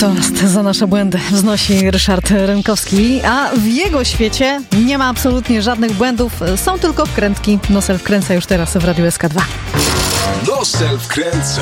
Toast za nasze błędy wznosi Ryszard Rynkowski, a w jego świecie nie ma absolutnie żadnych błędów, są tylko wkrętki. Nosel wkręca już teraz w Radiu SK2. Nosel wkręca.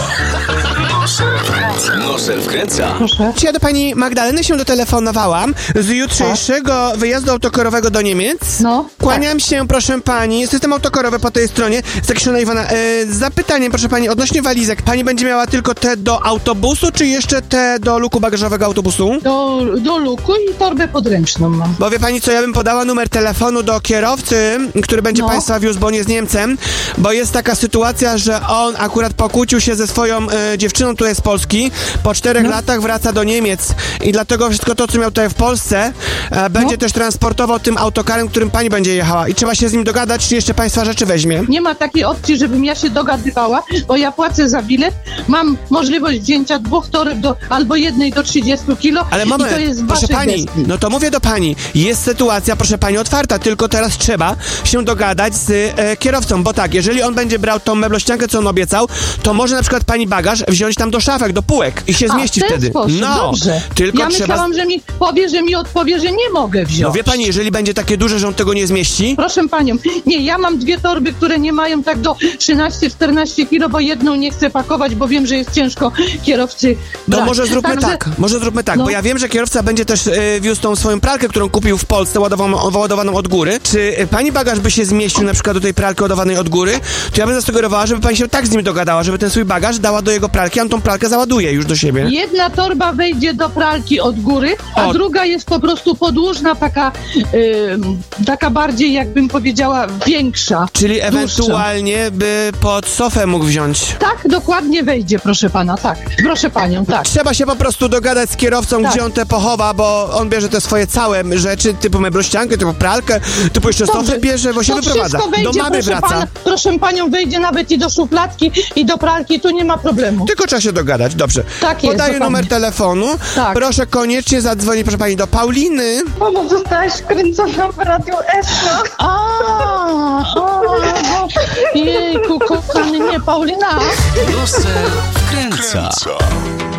Nosel wkręca. Proszę. Czy ja do pani Magdaleny się dotelefonowałam z jutrzejszego wyjazdu autokarowego do Niemiec? No. Kłaniam się, proszę pani. System autokarowy po tej stronie. Zakiszona Iwona. Zapytanie, proszę pani, odnośnie walizek. Pani będzie miała tylko te do autobusu, czy jeszcze te do luku bagażowego autobusu? Do luku i torbę podręczną mam. Bo wie pani co, ja bym podała numer telefonu do kierowcy, który będzie państwa wiózł, bo on jest Niemcem, bo jest taka sytuacja, że on akurat pokłócił się ze swoją dziewczyną tutaj z Polski, po 4 latach wraca do Niemiec i dlatego wszystko to, co miał tutaj w Polsce, będzie też transportował tym autokarem, którym pani będzie jechała i trzeba się z nim dogadać, czy jeszcze państwa rzeczy weźmie. Nie ma takiej opcji, żebym ja się dogadywała, bo ja płacę za bilet, mam możliwość wzięcia 2 toreb albo jednej do 30 kilo. Ale moment, i to jest proszę pani, gestii. no to mówię do pani, jest sytuacja, proszę pani, otwarta, tylko teraz trzeba się dogadać z kierowcą, bo tak, jeżeli on będzie brał tą meblościankę, co on obiecał, to może na przykład pani bagaż wziąć tam do szafek, do półek i się zmieści w ten wtedy. Sposób, No, dobrze. tylko ja trzeba... myślałam, że mi powie, że mi odpowie, że nie mogę wziąć. No wie pani, jeżeli będzie takie duże, że on tego nie zmieści... Proszę panią, nie, ja mam 2 torby, które nie mają tak do 13-14 kilo, bo jedną nie chcę pakować, bo wiem, że jest ciężko kierowcy brać. To może zróbmy tak, bo ja wiem, że kierowca będzie też wiózł tą swoją pralkę, którą kupił w Polsce, ładowaną od góry. Czy pani bagaż by się zmieścił na przykład do tej pralki ładowanej od góry, to ja bym zasugerowała, żeby pani się tak z nim dogadała, żeby ten swój bagaż dała do jego pralki, a on tą pralkę załaduje już do siebie. Jedna torba wejdzie do pralki od góry, a druga jest po prostu podłużna, taka bardziej, jakbym powiedziała, większa. Czyli dłuższa. ewentualnie by pod sofę mógł wziąć. Tak, dokładnie wejdzie, proszę pana, tak. Proszę panią, tak. Trzeba się po prostu dogadać z kierowcą, gdzie on te pochowa, bo on bierze te swoje całe rzeczy, typu meblościankę, typu pralkę, typu jeszcze sofę bierze, bo się wyprowadza. Wejdzie, do mamy wraca. Proszę panią, wejdzie nawet i do szufladki, i do pralki, tu nie ma problemu. Tylko trzeba się dogadać, dobrze. Tak jest, Podaję numer telefonu. Tak. Proszę koniecznie zadzwonić, proszę pani, do Pauliny. Mamo, zostałaś wkręcona w Radiu SK. Jejku, kochany, nie, Paulina. Nosel wkręca.